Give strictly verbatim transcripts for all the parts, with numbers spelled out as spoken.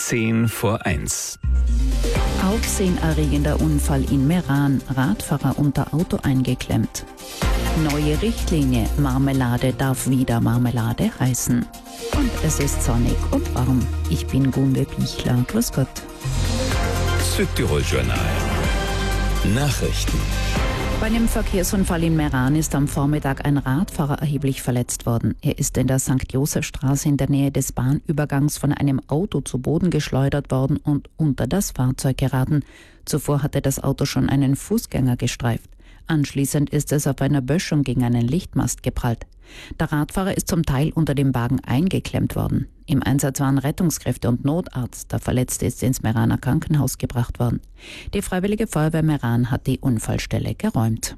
Zehn vor eins. Aufsehenerregender Unfall in Meran. Radfahrer unter Auto eingeklemmt. Neue Richtlinie. Marmelade darf wieder Marmelade heißen. Und es ist sonnig und warm. Ich bin Gunde Pichler. Grüß Gott. Südtirol-Journal. Nachrichten. Bei einem Verkehrsunfall in Meran ist am Vormittag ein Radfahrer erheblich verletzt worden. Er ist in der Sankt Joseph-Straße in der Nähe des Bahnübergangs von einem Auto zu Boden geschleudert worden und unter das Fahrzeug geraten. Zuvor hatte das Auto schon einen Fußgänger gestreift. Anschließend ist es auf einer Böschung gegen einen Lichtmast geprallt. Der Radfahrer ist zum Teil unter dem Wagen eingeklemmt worden. Im Einsatz waren Rettungskräfte und Notarzt. Der Verletzte ist ins Meraner Krankenhaus gebracht worden. Die Freiwillige Feuerwehr Meran hat die Unfallstelle geräumt.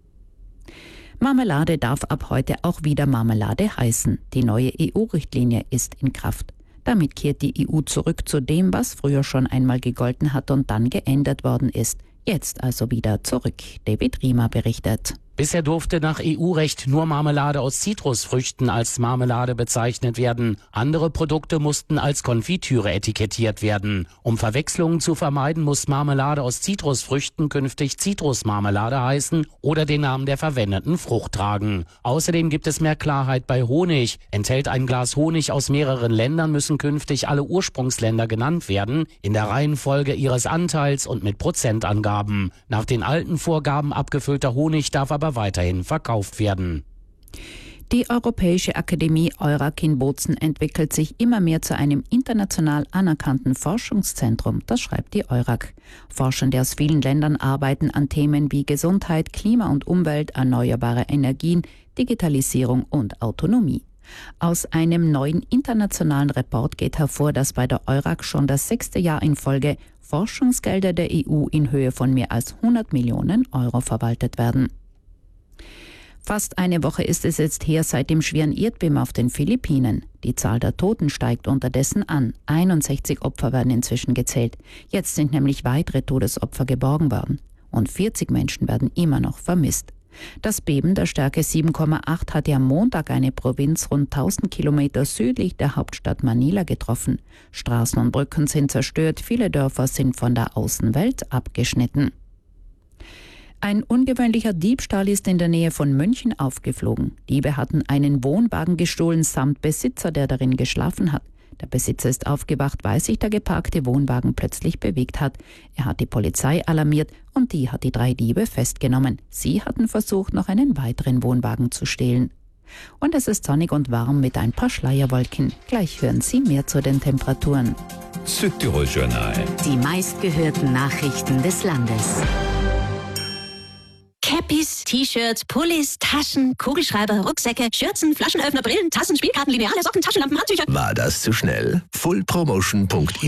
Marmelade darf ab heute auch wieder Marmelade heißen. Die neue E U-Richtlinie ist in Kraft. Damit kehrt die E U zurück zu dem, was früher schon einmal gegolten hat und dann geändert worden ist. Jetzt also wieder zurück. David Riemer berichtet. Bisher durfte nach E U-Recht nur Marmelade aus Zitrusfrüchten als Marmelade bezeichnet werden. Andere Produkte mussten als Konfitüre etikettiert werden. Um Verwechslungen zu vermeiden, muss Marmelade aus Zitrusfrüchten künftig Zitrusmarmelade heißen oder den Namen der verwendeten Frucht tragen. Außerdem gibt es mehr Klarheit bei Honig. Enthält ein Glas Honig aus mehreren Ländern, müssen künftig alle Ursprungsländer genannt werden, in der Reihenfolge ihres Anteils und mit Prozentangaben. Nach den alten Vorgaben abgefüllter Honig darf aber weiterhin verkauft werden. Die Europäische Akademie EURAC in Bozen entwickelt sich immer mehr zu einem international anerkannten Forschungszentrum, das schreibt die EURAC. Forschende aus vielen Ländern arbeiten an Themen wie Gesundheit, Klima und Umwelt, erneuerbare Energien, Digitalisierung und Autonomie. Aus einem neuen internationalen Report geht hervor, dass bei der EURAC schon das sechste Jahr in Folge Forschungsgelder der E U in Höhe von mehr als hundert Millionen Euro verwaltet werden. Fast eine Woche ist es jetzt her seit dem schweren Erdbeben auf den Philippinen. Die Zahl der Toten steigt unterdessen an. einundsechzig Opfer werden inzwischen gezählt. Jetzt sind nämlich weitere Todesopfer geborgen worden. Und vierzig Menschen werden immer noch vermisst. Das Beben der Stärke sieben Komma acht hatte am Montag eine Provinz rund tausend Kilometer südlich der Hauptstadt Manila getroffen. Straßen und Brücken sind zerstört, viele Dörfer sind von der Außenwelt abgeschnitten. Ein ungewöhnlicher Diebstahl ist in der Nähe von München aufgeflogen. Diebe hatten einen Wohnwagen gestohlen samt Besitzer, der darin geschlafen hat. Der Besitzer ist aufgewacht, weil sich der geparkte Wohnwagen plötzlich bewegt hat. Er hat die Polizei alarmiert und die hat die drei Diebe festgenommen. Sie hatten versucht, noch einen weiteren Wohnwagen zu stehlen. Und es ist sonnig und warm mit ein paar Schleierwolken. Gleich hören Sie mehr zu den Temperaturen. Südtirol-Journal. Die meistgehörten Nachrichten des Landes. Cappies, T-Shirts, Pullis, Taschen, Kugelschreiber, Rucksäcke, Schürzen, Flaschenöffner, Brillen, Tassen, Spielkarten, Lineale, Socken, Taschenlampen, Handtücher. War das zu schnell? full promotion punkt